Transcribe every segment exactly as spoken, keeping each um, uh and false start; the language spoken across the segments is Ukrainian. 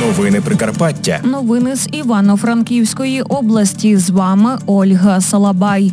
Новини Прикарпаття. Новини з Івано-Франківської області. З вами Ольга Салабай.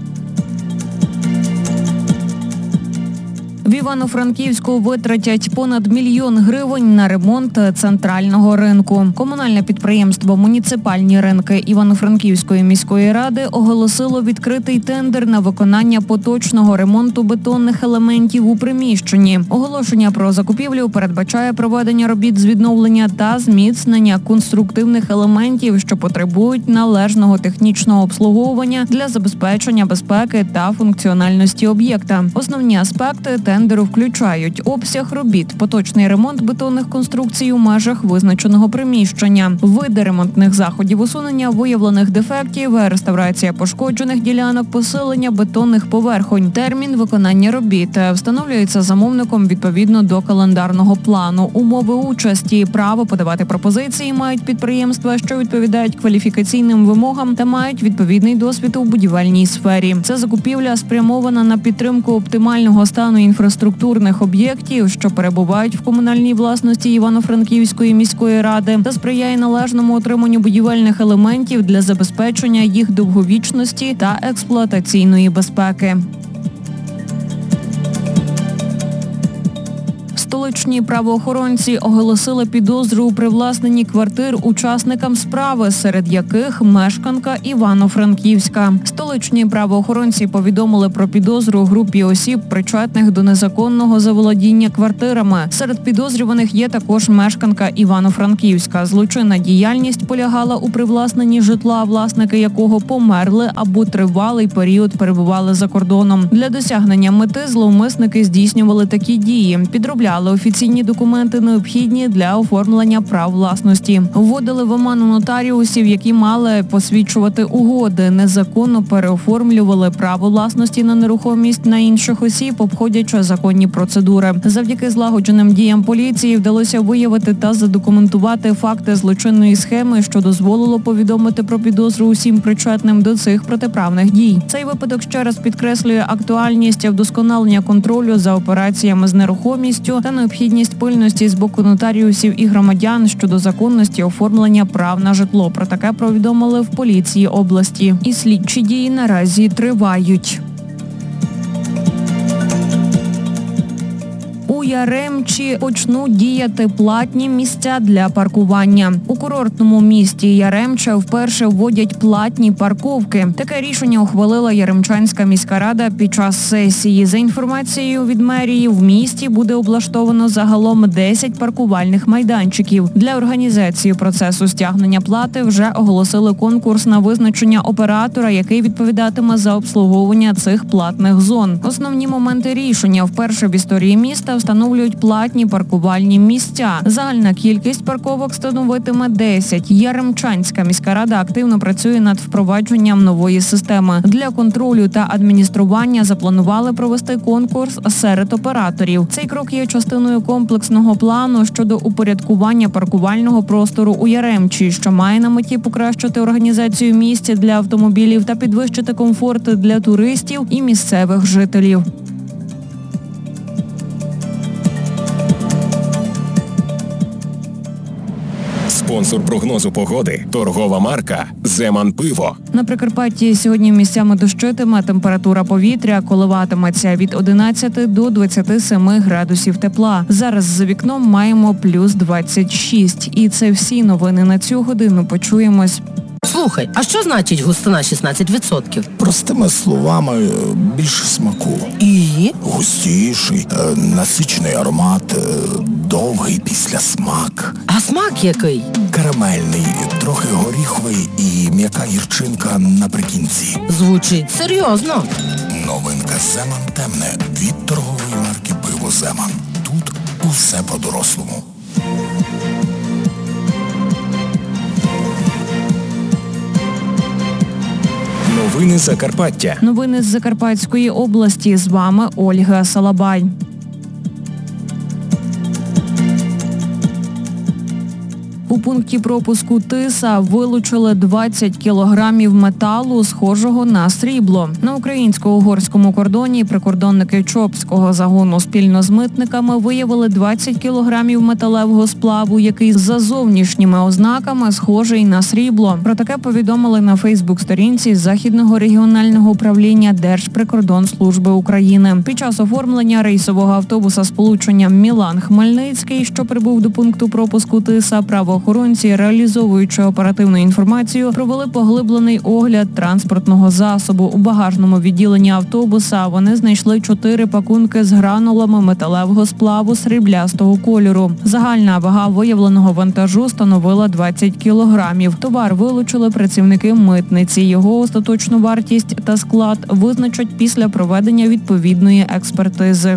В Івано-Франківську витратять понад мільйон гривень на ремонт центрального ринку. Комунальне підприємство «Муніципальні ринки» Івано-Франківської міської ради оголосило відкритий тендер на виконання поточного ремонту бетонних елементів у приміщенні. Оголошення про закупівлю передбачає проведення робіт з відновлення та зміцнення конструктивних елементів, що потребують належного технічного обслуговування для забезпечення безпеки та функціональності об'єкта. Основні аспекти тендеру включають обсяг робіт, поточний ремонт бетонних конструкцій у межах визначеного приміщення, види ремонтних заходів усунення виявлених дефектів, реставрація пошкоджених ділянок, посилення бетонних поверхонь. Термін виконання робіт встановлюється замовником відповідно до календарного плану. Умови участі, право подавати пропозиції мають підприємства, що відповідають кваліфікаційним вимогам та мають відповідний досвід у будівельній сфері. Ця закупівля спрямована на підтримку оптимального стану інфраструктурних об'єктів, що перебувають в комунальній власності Івано-Франківської міської ради, та сприяє належному отриманню будівельних елементів для забезпечення їх довговічності та експлуатаційної безпеки. Столичні правоохоронці оголосили підозру у привласненні квартир учасникам справи, серед яких мешканка Івано-Франківська. Столичні правоохоронці повідомили про підозру групі осіб, причетних до незаконного заволодіння квартирами. Серед підозрюваних є також мешканка Івано-Франківська. Злочинна діяльність полягала у привласненні житла, власники якого померли або тривалий період перебували за кордоном. Для досягнення мети зловмисники здійснювали такі дії: підробляли офіційні документи, необхідні для оформлення прав власності. Вводили в оману нотаріусів, які мали посвідчувати угоди, незаконно переоформлювали право власності на нерухомість на інших осіб, обходячи законні процедури. Завдяки злагодженим діям поліції вдалося виявити та задокументувати факти злочинної схеми, що дозволило повідомити про підозру усім причетним до цих протиправних дій. Цей випадок ще раз підкреслює актуальність вдосконалення контролю за операціями з нерухомістю та необхідність пильності з боку нотаріусів і громадян щодо законності оформлення прав на житло. Про таке повідомили в поліції області. І слідчі дії наразі тривають. У Яремчі почнуть діяти платні місця для паркування. У курортному місті Яремча вперше вводять платні парковки. Таке рішення ухвалила Яремчанська міська рада під час сесії. За інформацією від мерії, в місті буде облаштовано загалом десять паркувальних майданчиків. Для організації процесу стягнення плати вже оголосили конкурс на визначення оператора, який відповідатиме за обслуговування цих платних зон. Основні моменти рішення: вперше в історії міста встановлюють платні паркувальні місця. Загальна кількість парковок становитиме десять. Яремчанська міська рада активно працює над впровадженням нової системи. Для контролю та адміністрування запланували провести конкурс серед операторів. Цей крок є частиною комплексного плану щодо упорядкування паркувального простору у Яремчі, що має на меті покращити організацію місць для автомобілів та підвищити комфорт для туристів і місцевих жителів. Спонсор прогнозу погоди – торгова марка «Земан Пиво». На Прикарпатті сьогодні місцями дощитиме, температура повітря коливатиметься від одинадцяти до двадцяти семи градусів тепла. Зараз за вікном маємо плюс двадцять шість. І це всі новини на цю годину. Почуємось. Слухай, а що значить густина шістнадцять відсотків? Простими словами, більше смаку. І? Густіший, насичений аромат, довгий післясмак. А смак який? Карамельний, трохи горіховий і м'яка гірчинка наприкінці. Звучить серйозно. Новинка «Земан темне» від торгової марки «Пиво Земан». Тут усе по-дорослому. Новини Закарпаття. Новини з Закарпатської області. З вами Ольга Салабай. У пункті пропуску Тиса вилучили двадцять кілограмів металу, схожого на срібло. На українсько-угорському кордоні прикордонники Чопського загону спільно з митниками виявили двадцять кілограмів металевого сплаву, який за зовнішніми ознаками схожий на срібло. Про таке повідомили на Фейсбук-сторінці Західного регіонального управління Держприкордонслужби України. Під час оформлення рейсового автобуса сполучення Мілан-Хмельницький, що прибув до пункту пропуску Тиса, правоохоронці, реалізовуючи оперативну інформацію, провели поглиблений огляд транспортного засобу. У багажному відділенні автобуса вони знайшли чотири пакунки з гранулами металевого сплаву сріблястого кольору. Загальна вага виявленого вантажу становила двадцять кілограмів. Товар вилучили працівники митниці. Його остаточну вартість та склад визначать після проведення відповідної експертизи.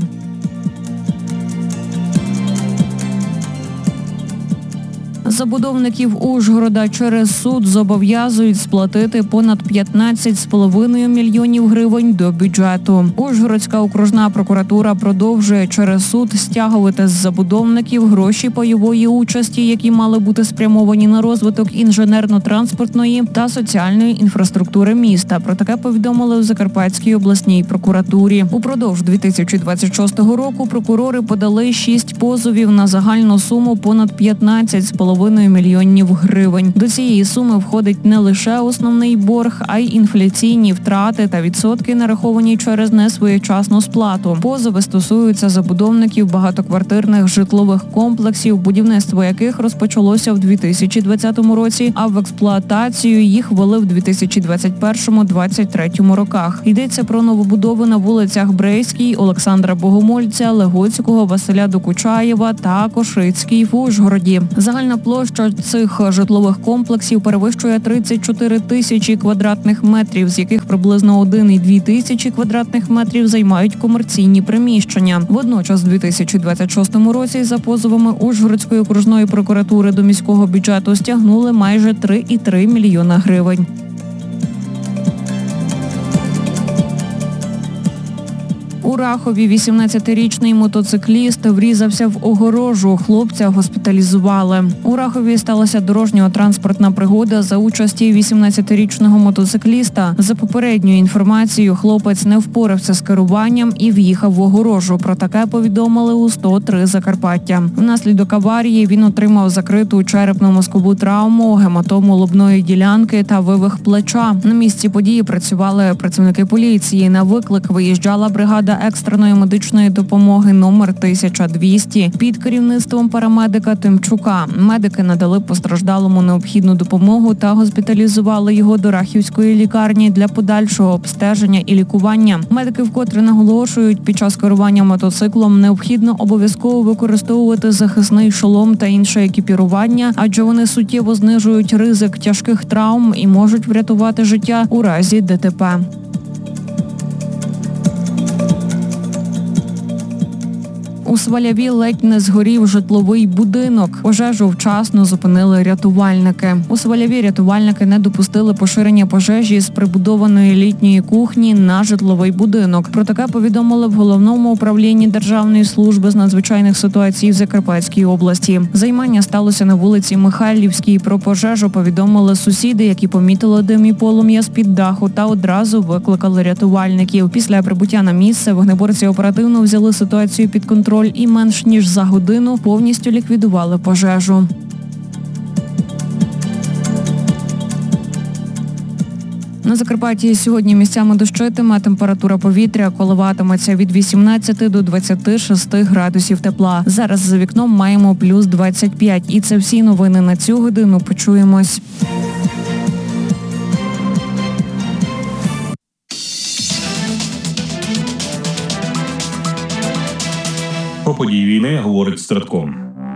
Забудовників Ужгорода через суд зобов'язують сплатити понад п'ятнадцять з половиною мільйонів гривень до бюджету. Ужгородська окружна прокуратура продовжує через суд стягувати з забудовників гроші пайової участі, які мали бути спрямовані на розвиток інженерно-транспортної та соціальної інфраструктури міста. Про таке повідомили в Закарпатській обласній прокуратурі. Упродовж дві тисячі двадцять шостого року прокурори подали шість позовів на загальну суму понад п'ятнадцять з половиною мільйонів гривень. До цієї суми входить не лише основний борг, а й інфляційні втрати та відсотки, нараховані через несвоєчасну сплату. Позови стосуються забудовників багатоквартирних житлових комплексів, будівництво яких розпочалося в дві тисячі двадцятому році, а в експлуатацію їх ввели в дві тисячі двадцять першому - двадцять третьому роках. Йдеться про новобудови на вулицях Брейській, Олександра Богомольця, Легоцького, Василя Докучаєва та Кошицькій в Ужгороді. Загальна площа цих житлових комплексів перевищує тридцять чотири тисячі квадратних метрів, з яких приблизно один і дві тисячі квадратних метрів займають комерційні приміщення. Водночас, у дві тисячі двадцять шостому році за позовами Ужгородської окружної прокуратури до міського бюджету стягнули майже три і три мільйона гривень. У Рахові вісімнадцятирічний мотоцикліст врізався в огорожу. Хлопця госпіталізували. У Рахові сталася дорожньо-транспортна пригода за участі вісімнадцятирічного мотоцикліста. За попередньою інформацією, хлопець не впорався з керуванням і в'їхав в огорожу. Про таке повідомили у сто три Закарпаття. Внаслідок аварії він отримав закриту черепно-мозкову травму, гематому лобної ділянки та вивих плеча. На місці події працювали працівники поліції. На виклик виїжджала бригада екстреної медичної допомоги номер тисяча двісті під керівництвом парамедика Тимчука. Медики надали постраждалому необхідну допомогу та госпіталізували його до Рахівської лікарні для подальшого обстеження і лікування. Медики вкотре наголошують, під час керування мотоциклом необхідно обов'язково використовувати захисний шолом та інше екіпірування, адже вони суттєво знижують ризик тяжких травм і можуть врятувати життя у разі ДТП. У Сваляві ледь не згорів житловий будинок. Пожежу вчасно зупинили рятувальники. У Сваляві рятувальники не допустили поширення пожежі з прибудованої літньої кухні на житловий будинок. Про таке повідомили в Головному управлінні Державної служби з надзвичайних ситуацій в Закарпатській області. Займання сталося на вулиці Михайлівській. Про пожежу повідомили сусіди, які помітили дим і полум'я з-під даху та одразу викликали рятувальників. Після прибуття на місце вогнеборці оперативно взяли ситуацію під контроль і менш ніж за годину повністю ліквідували пожежу. На Закарпатті сьогодні місцями дощитиме, температура повітря коливатиметься від вісімнадцяти до двадцяти шести градусів тепла. Зараз за вікном маємо плюс двадцять п'ять. І це всі новини на цю годину. Почуємось. Про події війни говорить Стратком.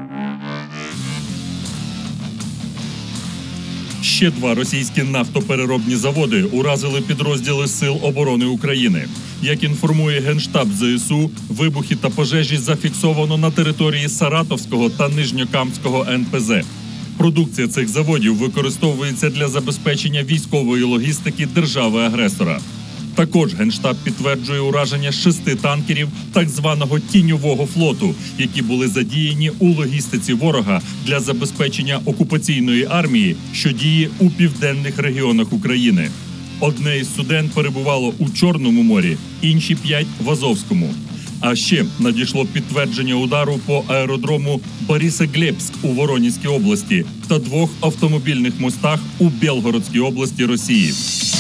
Ще два російські нафтопереробні заводи уразили підрозділи Сил оборони України. Як інформує Генштаб ЗСУ, вибухи та пожежі зафіксовано на території Саратовського та Нижньокамського ен пе зе. Продукція цих заводів використовується для забезпечення військової логістики держави-агресора. Також Генштаб підтверджує ураження шести танкерів так званого «тіньового флоту», які були задіяні у логістиці ворога для забезпечення окупаційної армії, що діє у південних регіонах України. Одне із суден перебувало у Чорному морі, інші п'ять – в Азовському. А ще надійшло підтвердження удару по аеродрому Борисоглебськ у Воронезькій області та двох автомобільних мостах у Білгородській області Росії.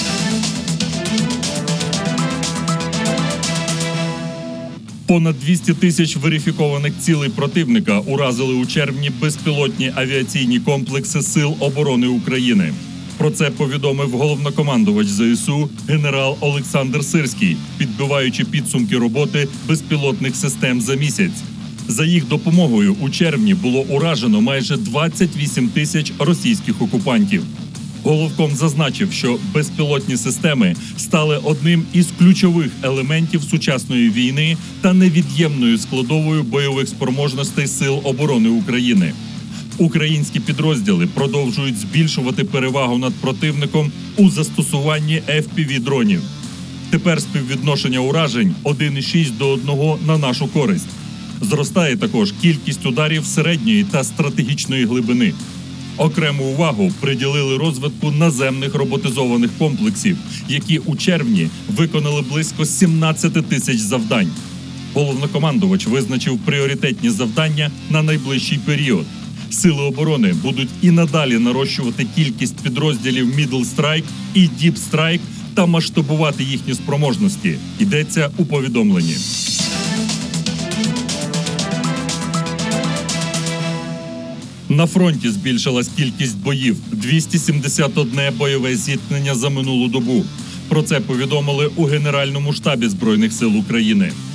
Понад двісті тисяч верифікованих цілей противника уразили у червні безпілотні авіаційні комплекси Сил оборони України. Про це повідомив головнокомандувач ЗСУ генерал Олександр Сирський, підбиваючи підсумки роботи безпілотних систем за місяць. За їх допомогою у червні було уражено майже двадцять вісім тисяч російських окупантів. Головком зазначив, що безпілотні системи стали одним із ключових елементів сучасної війни та невід'ємною складовою бойових спроможностей Сил оборони України. Українські підрозділи продовжують збільшувати перевагу над противником у застосуванні еф пі ві-дронів. Тепер співвідношення уражень один цілих шість до одного на нашу користь. Зростає також кількість ударів середньої та стратегічної глибини. Окрему увагу приділили розвитку наземних роботизованих комплексів, які у червні виконали близько сімнадцять тисяч завдань. Головнокомандувач визначив пріоритетні завдання на найближчий період. Сили оборони будуть і надалі нарощувати кількість підрозділів Middle Strike і Deep Strike та масштабувати їхні спроможності. Йдеться у повідомленні. На фронті збільшилась кількість боїв – двісті сімдесят одне бойове зіткнення за минулу добу. Про це повідомили у Генеральному штабі Збройних сил України.